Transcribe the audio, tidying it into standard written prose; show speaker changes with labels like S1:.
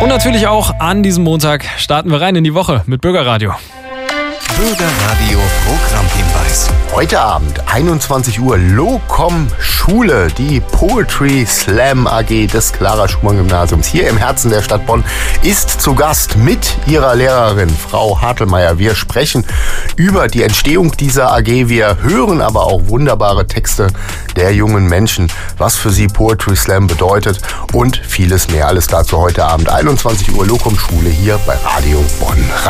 S1: Und natürlich auch an diesem Montag starten wir rein in die Woche mit Bürgerradio.
S2: Bürgerradio Programmhinweis.
S3: Heute Abend, 21 Uhr, Locom Schule, die Poetry Slam AG des Clara Schumann Gymnasiums hier im Herzen der Stadt Bonn, ist zu Gast mit ihrer Lehrerin, Frau Hartelmeier. Wir sprechen über die Entstehung dieser AG. Wir hören aber auch wunderbare Texte der jungen Menschen, was für sie Poetry Slam bedeutet und vieles mehr. Alles dazu heute Abend, 21 Uhr, Locom Schule hier bei Radio Bonn.